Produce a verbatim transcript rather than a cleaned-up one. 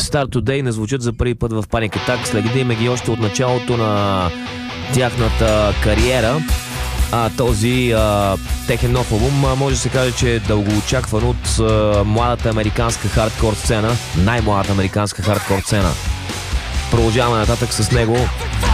Start Today не звучат за първи път в Panic Attack. Следиме ги още от началото на тяхната кариера. А този а, техен нов албум а, може да се каже, че е дългоочакван от а, младата американска хардкор сцена, най-младата американска хардкор сцена. Продължаваме нататък с него.